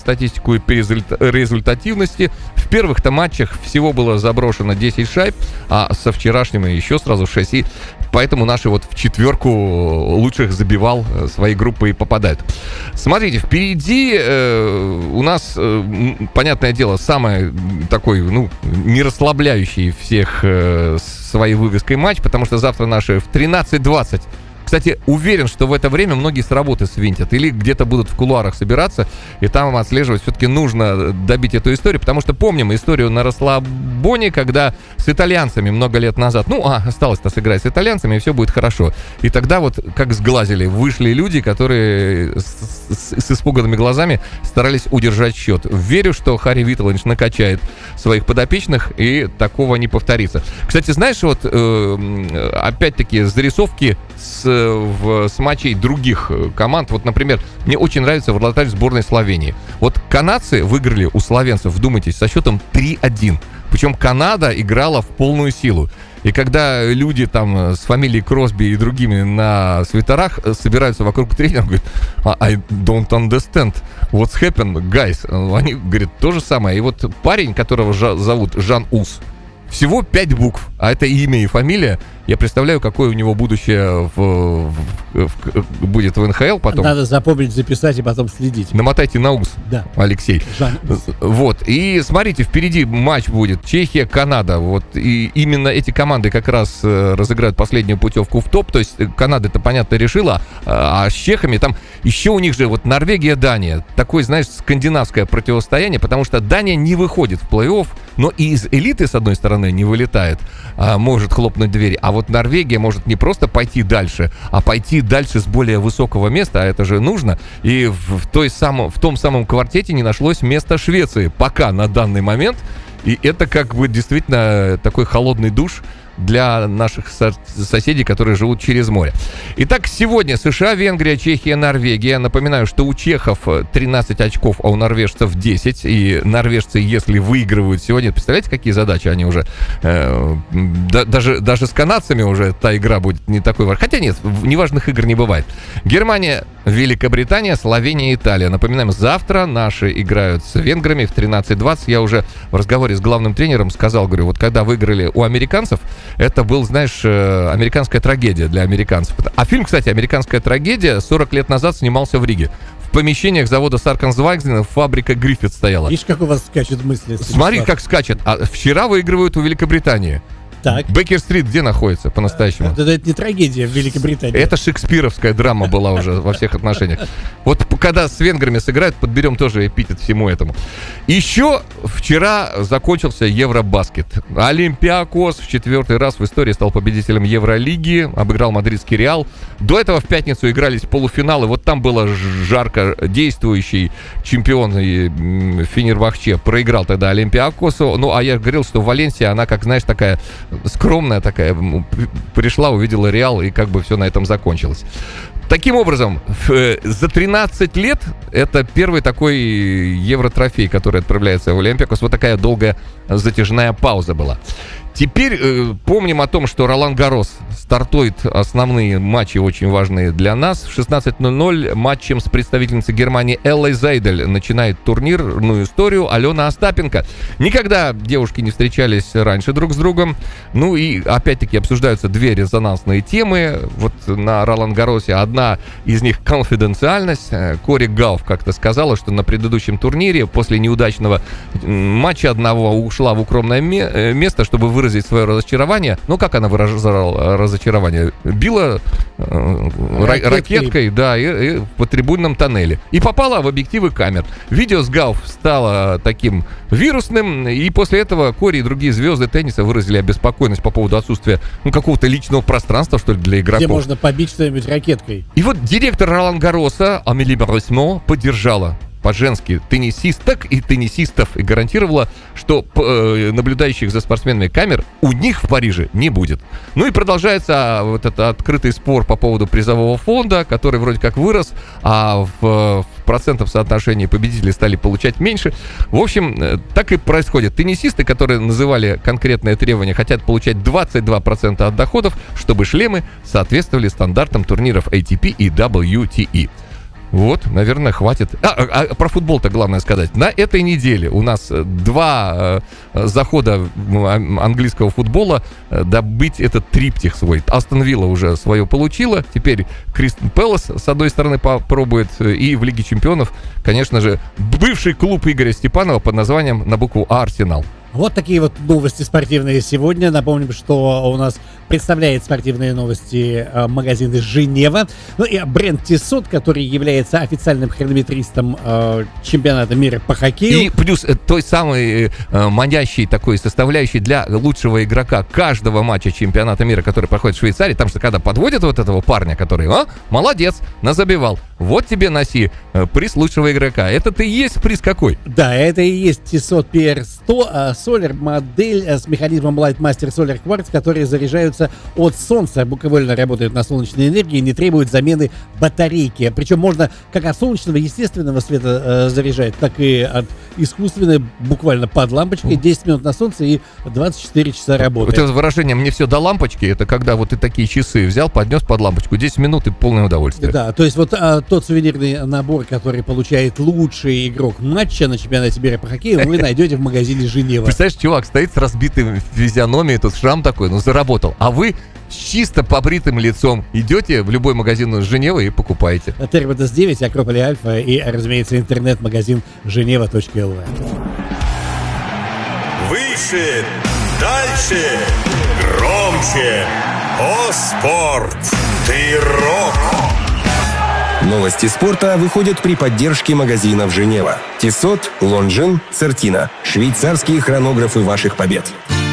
статистику и по результативности. В первых-то матчах всего было заброшено 10 шайб, а со вчерашними еще сразу 6. И поэтому наши вот в четверку лучших забивал своей группы и попадают. Смотрите, впереди у нас, понятное дело, самый такой, не расслабляющий всех своей вывеской матч, потому что завтра наши в 13:20. Кстати, уверен, что в это время многие с работы свинтят или где-то будут в кулуарах собираться, и там отслеживать. Все-таки нужно добить эту историю, потому что помним историю на расслабоне, когда с итальянцами много лет назад, осталось-то сыграть с итальянцами, и все будет хорошо. И тогда вот, как сглазили, вышли люди, которые с испуганными глазами старались удержать счет. Верю, что Харри Виталович накачает своих подопечных, и такого не повторится. Кстати, знаешь, вот опять-таки зарисовки с матчей других команд. Вот, например, мне очень нравится вратарь сборной Словении. Вот канадцы выиграли у словенцев, вдумайтесь, со счетом 3-1. Причем Канада играла в полную силу. И когда люди там с фамилией Кросби и другими на свитерах собираются вокруг тренера, говорят: I don't understand what's happened, guys. Они говорят то же самое. И вот парень, которого зовут Жан Ус, всего 5 букв, а это имя и фамилия. Я представляю, какое у него будущее будет в НХЛ потом. Надо запомнить, записать и потом следить. Намотайте на ус, да. Алексей. Вот. И смотрите, впереди матч будет Чехия-Канада. Вот. И именно эти команды как раз разыграют последнюю путевку в топ. То есть Канада, это понятно, решила. А с чехами там еще у них же вот Норвегия-Дания. Такое, знаешь, скандинавское противостояние, потому что Дания не выходит в плей-офф, но и из элиты, с одной стороны, не вылетает. Может хлопнуть дверь. А вот Норвегия может не просто пойти дальше, а пойти дальше с более высокого места, а это же нужно. И в том самом квартете не нашлось места Швеции пока на данный момент. И это как бы действительно такой холодный душ для наших соседей, которые живут через море. Итак, сегодня США, Венгрия, Чехия, Норвегия. Напоминаю, что у чехов 13 очков, а у норвежцев 10. И норвежцы, если выигрывают сегодня, представляете, какие задачи они уже... Даже с канадцами уже та игра будет не такой важной. Хотя нет, неважных игр не бывает. Германия, Великобритания, Словения, Италия. Напоминаем, завтра наши играют с венграми в 13:20. Я уже в разговоре с главным тренером сказал, говорю, вот когда выиграли у американцев, это был, знаешь, американская трагедия для американцев. А фильм, кстати, «Американская трагедия» 40 лет назад снимался в Риге. В помещениях завода Саркансвайген фабрика Гриффит стояла. Видишь, как у вас скачет мысли. Смотри, как скачет. А вчера выигрывают у Великобритании. Так. Бейкер-стрит где находится по-настоящему? Это не трагедия в Великобритании. Это шекспировская драма была уже во всех отношениях. Вот когда с венграми сыграют, подберем тоже эпитет всему этому. Еще вчера закончился Евробаскет. Олимпиакос в 4-й раз в истории стал победителем Евролиги, обыграл мадридский Реал. До этого в пятницу игрались полуфиналы. Вот там было жарко. Действующий чемпион Фенербахче проиграл тогда Олимпиакосу. Ну, а я говорил, что Валенсия, она, как, знаешь, такая скромная такая, пришла, увидела Реал, и как бы все на этом закончилось. Таким образом, за 13 лет это первый такой евротрофей, который отправляется в Олимпиакос. Вот такая долгая затяжная пауза была. Теперь помним о том, что Ролан-Гаррос стартует основные матчи, очень важные для нас. В 16:00 матчем с представительницей Германии Эллой Зайдель начинает турнирную историю Алена Остапенко. Никогда девушки не встречались раньше друг с другом. Ну и опять-таки обсуждаются две резонансные темы. Вот на Ролан-Гарросе одна из них — конфиденциальность. Кори Гауф как-то сказала, что на предыдущем турнире после неудачного матча одного ушла в укромное место, чтобы выразить свое разочарование. Ну, как она выражала разочарование? Била ракеткой, да, и по трибунном тоннеле. И попала в объективы камер. Видео с Гауф стало таким вирусным, и после этого Кори и другие звезды тенниса выразили обеспокоенность по поводу отсутствия какого-то личного пространства, что ли, для игроков. Где можно побить что-нибудь ракеткой. И вот директор Ролан-Гарроса Амели Баросьмо поддержала по-женски теннисисток и теннисистов и гарантировала, что наблюдающих за спортсменами камер у них в Париже не будет. Ну и продолжается вот этот открытый спор по поводу призового фонда, который вроде как вырос, а в процентном соотношении победители стали получать меньше. В общем, так и происходит. Теннисисты, которые называли конкретные требования, хотят получать 22% от доходов, чтобы шлемы соответствовали стандартам турниров ATP и WTA. Вот, наверное, хватит. Про футбол-то главное сказать. На этой неделе у нас 2 захода английского футбола, добыть этот триптих свой. Астон Вилла уже свое получила, теперь Кристал Пэлас с одной стороны попробует, и в Лиге Чемпионов, конечно же, бывший клуб Игоря Степанова под названием на букву А «Арсенал». Вот такие вот новости спортивные сегодня. Напомним, что у нас представляет спортивные новости магазин из Женева. Ну и бренд Tissot, который является официальным хронометристом чемпионата мира по хоккею. И плюс той самой манящей такой составляющей для лучшего игрока каждого матча чемпионата мира, который проходит в Швейцарии. Там что, когда подводят вот этого парня, который, молодец, назабивал. Вот тебе носи приз лучшего игрока. Это-то и есть приз какой? Да, это и есть Tissot PR100 Solar модель с механизмом Lightmaster Solar Quartz, которые заряжаются от солнца, буквально работают на солнечной энергии, не требуют замены батарейки. Причем можно как от солнечного естественного света заряжать, так и от искусственной, буквально под лампочкой. 10 минут на солнце и 24 часа работает. Вот это выражение «мне все до лампочки», это когда вот ты такие часы взял, поднес под лампочку, 10 минут и полное удовольствие. Да, то есть вот тот сувенирный набор, который получает лучший игрок матча на чемпионате мира по хоккею, вы найдете в магазине Женева. Представляешь, чувак стоит с разбитой физиономией, тут шрам такой, заработал. А вы с чисто побритым лицом идете в любой магазин Женевы и покупаете. Терминус 9, Акрополь Альфа и, разумеется, интернет-магазин Женева.лв. Выше, дальше, громче. О, спорт! Ты рок! Новости спорта выходят при поддержке магазинов Женева. Tissot, Longines, Certina. Швейцарские хронографы ваших побед.